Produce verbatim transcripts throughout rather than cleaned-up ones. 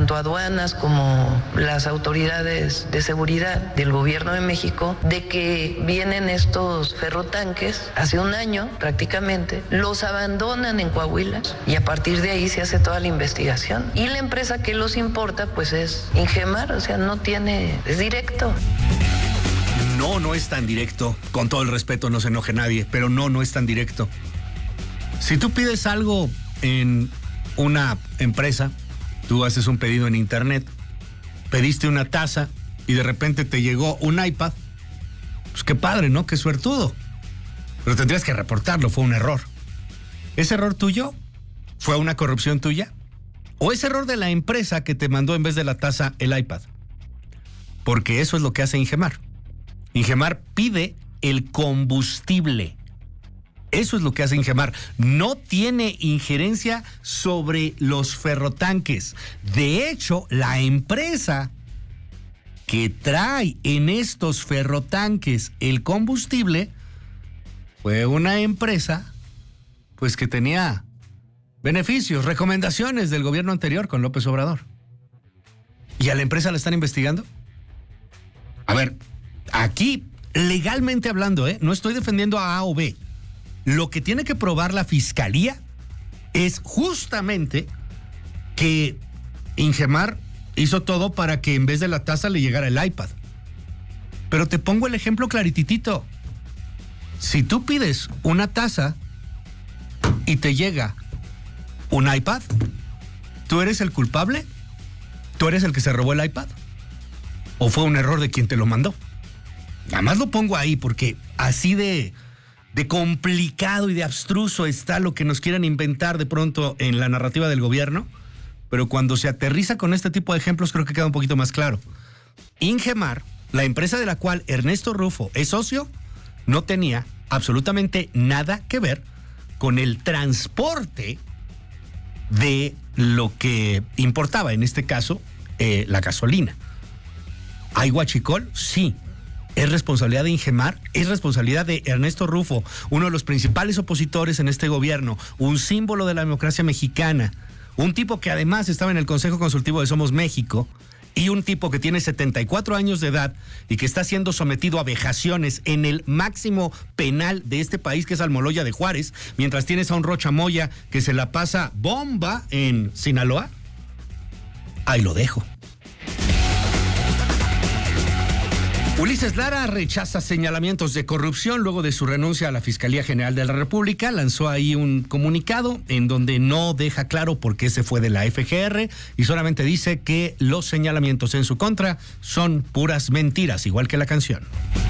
tanto aduanas como las autoridades de seguridad del gobierno de México de que vienen estos ferrotanques hace un año prácticamente, los abandonan en Coahuila y a partir de ahí se hace toda la investigación. Y la empresa que los importa pues es Ingemar, o sea, no tiene, es directo. No, no es tan directo. Con todo el respeto, no se enoje nadie, pero no, no es tan directo. Si tú pides algo en una empresa, tú haces un pedido en internet, pediste una taza y de repente te llegó un iPad, pues qué padre, ¿no? Qué suertudo. Pero tendrías que reportarlo, fue un error. ¿Es error tuyo? ¿Fue una corrupción tuya? ¿O es error de la empresa que te mandó en vez de la taza el iPad? Porque eso es lo que hace Ingemar. Ingemar pide el combustible. Eso es lo que hace Ingemar. No tiene injerencia sobre los ferrotanques. De hecho, la empresa que trae en estos ferrotanques el combustible fue una empresa pues que tenía beneficios, recomendaciones del gobierno anterior con López Obrador. ¿Y a la empresa la están investigando? A ver, aquí, legalmente hablando, ¿eh? No estoy defendiendo a A o B. Lo que tiene que probar la fiscalía es justamente que Ingemar hizo todo para que en vez de la taza le llegara el iPad. Pero te pongo el ejemplo clarititito. Si tú pides una taza y te llega un iPad, ¿tú eres el culpable? ¿Tú eres el que se robó el iPad? ¿O fue un error de quien te lo mandó? Nada más lo pongo ahí porque así de, de complicado y de abstruso está lo que nos quieren inventar de pronto en la narrativa del gobierno, pero cuando se aterriza con este tipo de ejemplos creo que queda un poquito más claro. Ingemar, la empresa de la cual Ernesto Rufo es socio, no tenía absolutamente nada que ver con el transporte de lo que importaba, en este caso, eh, la gasolina. ¿Hay huachicol? Sí. ¿Es responsabilidad de Ingemar? ¿Es responsabilidad de Ernesto Rufo, uno de los principales opositores en este gobierno, un símbolo de la democracia mexicana, un tipo que además estaba en el Consejo Consultivo de Somos México y un tipo que tiene setenta y cuatro años de edad y que está siendo sometido a vejaciones en el máximo penal de este país, que es Almoloya de Juárez, mientras tienes a un Rocha Moya que se la pasa bomba en Sinaloa? Ahí lo dejo. Ulises Lara rechaza señalamientos de corrupción luego de su renuncia a la Fiscalía General de la República. Lanzó ahí un comunicado en donde no deja claro por qué se fue de la F G R y solamente dice que los señalamientos en su contra son puras mentiras, igual que la canción.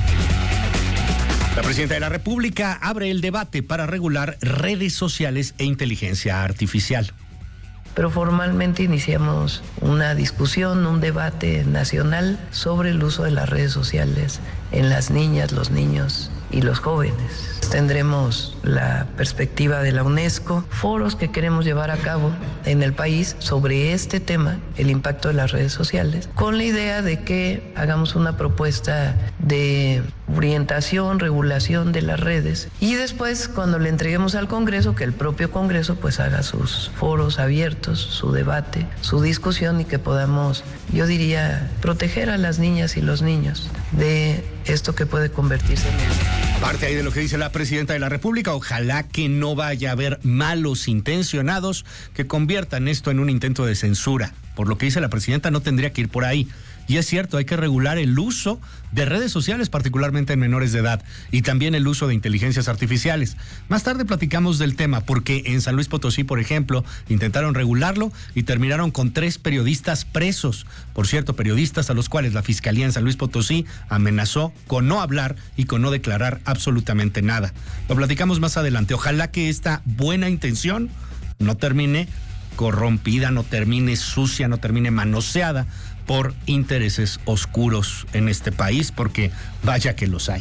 La presidenta de la República abre el debate para regular redes sociales e inteligencia artificial. Pero formalmente iniciamos una discusión, un debate nacional sobre el uso de las redes sociales en las niñas, los niños y los jóvenes. Tendremos la perspectiva de la UNESCO, foros que queremos llevar a cabo en el país sobre este tema, el impacto de las redes sociales, con la idea de que hagamos una propuesta de orientación, regulación de las redes y después cuando le entreguemos al Congreso, que el propio Congreso pues haga sus foros abiertos, su debate, su discusión y que podamos, yo diría, proteger a las niñas y los niños de esto que puede convertirse en un... Parte ahí de lo que dice la presidenta de la República. Ojalá que no vaya a haber malos intencionados que conviertan esto en un intento de censura. Por lo que dice la presidenta, no tendría que ir por ahí. Y es cierto, hay que regular el uso de redes sociales, particularmente en menores de edad, y también el uso de inteligencias artificiales. Más tarde platicamos del tema, porque en San Luis Potosí, por ejemplo, intentaron regularlo y terminaron con tres periodistas presos. Por cierto, periodistas a los cuales la Fiscalía en San Luis Potosí amenazó con no hablar y con no declarar absolutamente nada. Lo platicamos más adelante. Ojalá que esta buena intención no termine corrompida, no termine sucia, no termine manoseada por intereses oscuros en este país, porque vaya que los hay.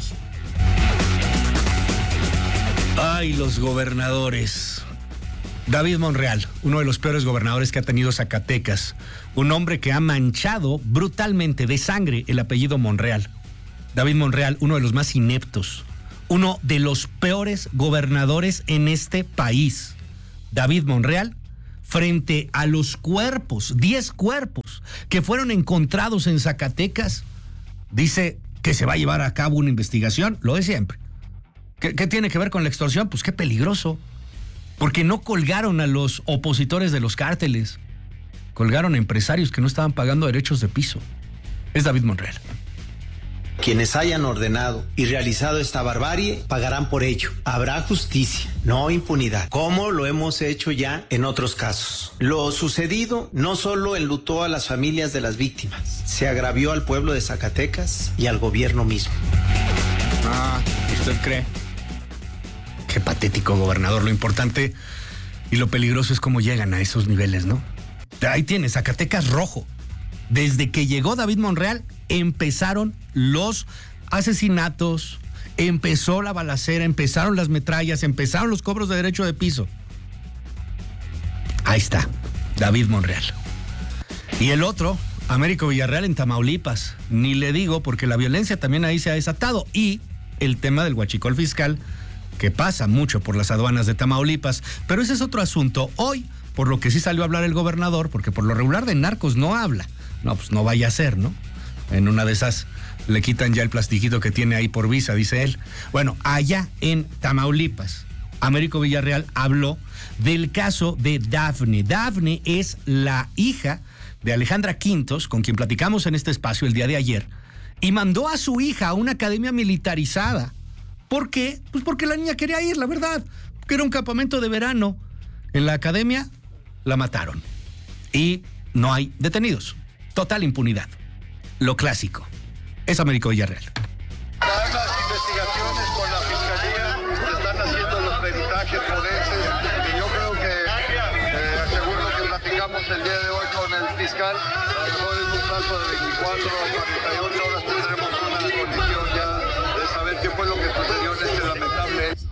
Ay, los gobernadores. David Monreal, uno de los peores gobernadores que ha tenido Zacatecas, un hombre que ha manchado brutalmente de sangre el apellido Monreal. David Monreal, uno de los más ineptos, uno de los peores gobernadores en este país. David Monreal, frente a los cuerpos, diez cuerpos que fueron encontrados en Zacatecas. Dice que se va a llevar a cabo una investigación, lo de siempre. ¿Qué, qué tiene que ver con la extorsión? Pues qué peligroso. Porque no colgaron a los opositores de los cárteles. Colgaron a empresarios que no estaban pagando derechos de piso. Es David Monreal. Quienes hayan ordenado y realizado esta barbarie pagarán por ello. Habrá justicia, no impunidad, como lo hemos hecho ya en otros casos. Lo sucedido no solo enlutó a las familias de las víctimas, se agravió al pueblo de Zacatecas y al gobierno mismo. Ah, ¿usted cree? Qué patético, gobernador. Lo importante y lo peligroso es cómo llegan a esos niveles, ¿no? Ahí tiene, Zacatecas rojo. Desde que llegó David Monreal, empezaron los asesinatos, empezó la balacera, empezaron las metrallas, empezaron los cobros de derecho de piso. Ahí está, David Monreal. Y el otro, Américo Villarreal en Tamaulipas. Ni le digo porque la violencia también ahí se ha desatado. Y el tema del huachicol fiscal, que pasa mucho por las aduanas de Tamaulipas. Pero ese es otro asunto. Hoy, por lo que sí salió a hablar el gobernador, porque por lo regular de narcos no habla. No, pues no vaya a ser, ¿no? En una de esas le quitan ya el plastiquito que tiene ahí por visa, dice él. Bueno, allá en Tamaulipas, Américo Villarreal habló del caso de Dafne. Dafne es la hija de Alejandra Quintos, con quien platicamos en este espacio el día de ayer, y mandó a su hija a una academia militarizada. ¿Por qué? Pues porque la niña quería ir, la verdad, que era un campamento de verano. En la academia la mataron y no hay detenidos. Total impunidad. Lo clásico. Es Américo Villarreal. Las investigaciones con la fiscalía se están haciendo los peritajes forenses y yo creo que, eh, según lo que platicamos el día de hoy con el fiscal, a lo mejor en un plazo de veinticuatro a cuarenta y ocho horas tendremos una condición ya de saber qué fue lo que sucedió en este lamentable hecho.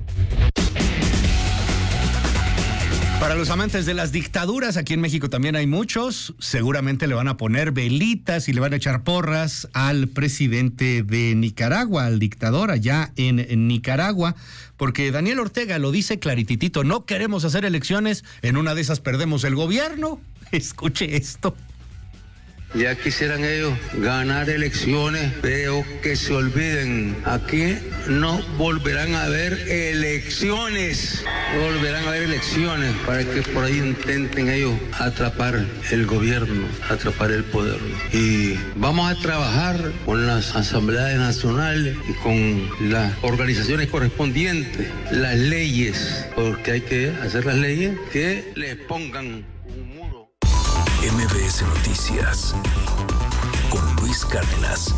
Para los amantes de las dictaduras, aquí en México también hay muchos, seguramente le van a poner velitas y le van a echar porras al presidente de Nicaragua, al dictador allá en, en Nicaragua, porque Daniel Ortega lo dice clarititito, no queremos hacer elecciones, en una de esas perdemos el gobierno. Escuche esto. Ya quisieran ellos ganar elecciones, pero que se olviden, aquí no volverán a haber elecciones, no volverán a haber elecciones para que por ahí intenten ellos atrapar el gobierno, atrapar el poder. Y vamos a trabajar con las asambleas nacionales y con las organizaciones correspondientes, las leyes, porque hay que hacer las leyes que les pongan un muro. M B S Noticias con Luis Cárdenas.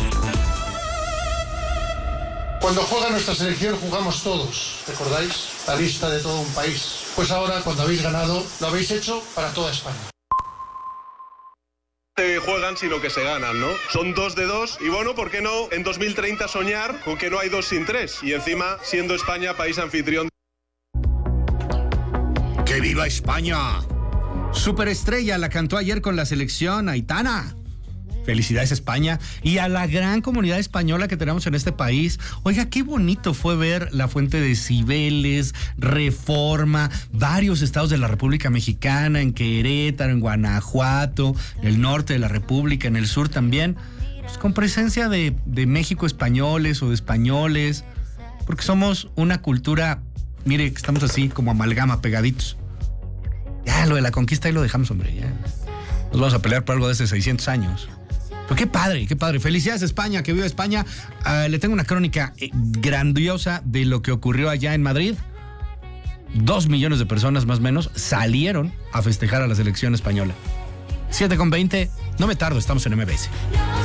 Cuando juega nuestra selección jugamos todos, ¿recordáis? La lista de todo un país. Pues ahora, cuando habéis ganado, lo habéis hecho para toda España. Se juegan sino que se ganan, ¿no? Son dos de dos y bueno, ¿por qué no en dos mil treinta soñar con que no hay dos sin tres? Y encima siendo España país anfitrión. ¡Que viva España! Superestrella la cantó ayer con la selección, Aitana. Felicidades España y a la gran comunidad española que tenemos en este país. Oiga, qué bonito fue ver la Fuente de Cibeles, Reforma, varios estados de la República Mexicana, en Querétaro, en Guanajuato, en el norte de la República, en el sur también, pues con presencia de, de México españoles o de españoles, porque somos una cultura, mire, estamos así como amalgama, pegaditos. Ya, lo de la conquista ahí lo dejamos, hombre, ya. Nos vamos a pelear por algo de hace seiscientos años. Pero qué padre, qué padre. Felicidades España, que viva España. Uh, le tengo una crónica eh, grandiosa de lo que ocurrió allá en Madrid. Dos millones de personas más o menos salieron a festejar a la selección española. siete con veinte, no me tardo, estamos en M B S.